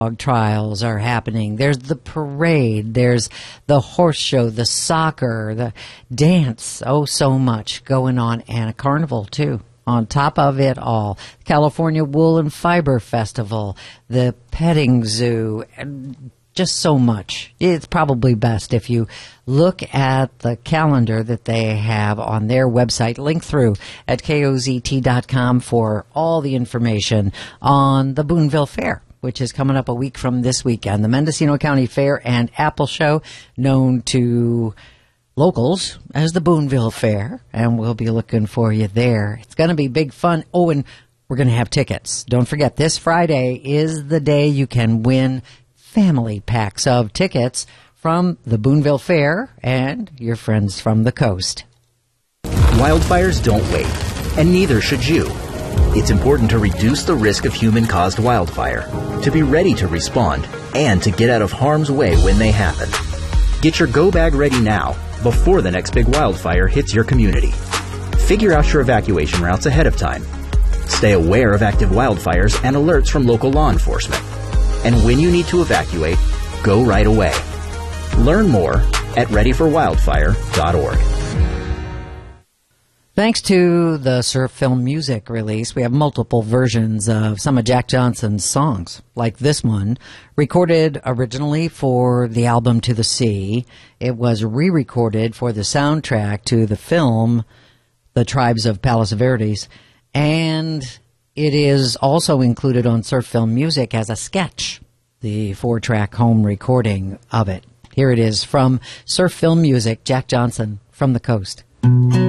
trials are happening. There's the parade. There's the horse show, the soccer, the dance. Oh, so much going on. And a carnival, too. On top of it all, California Wool and Fiber Festival, the petting zoo, and just so much. It's probably best if you look at the calendar that they have on their website, link through at kozt.com for all the information on the Boonville Fair, which is coming up a week from this weekend. The Mendocino County Fair and Apple Show, known to locals as the Boonville Fair, and we'll be looking for you there. It's going to be big fun. Oh, and we're going to have tickets. Don't forget, this Friday is the day you can win family packs of tickets from the Boonville Fair and your friends from the coast. Wildfires don't wait, and neither should you. It's important to reduce the risk of human-caused wildfire, to be ready to respond, and to get out of harm's way when they happen. Get your go bag ready now, before the next big wildfire hits your community. Figure out your evacuation routes ahead of time. Stay aware of active wildfires and alerts from local law enforcement. And when you need to evacuate, go right away. Learn more at readyforwildfire.org. Thanks to the Surf Film Music release, we have multiple versions of some of Jack Johnson's songs, like this one, recorded originally for the album To the Sea. It was re-recorded for the soundtrack to the film The Tribes of Palos Verdes, and it is also included on Surf Film Music as a sketch, the 4-track home recording of it. Here it is from Surf Film Music, Jack Johnson, From the Coast.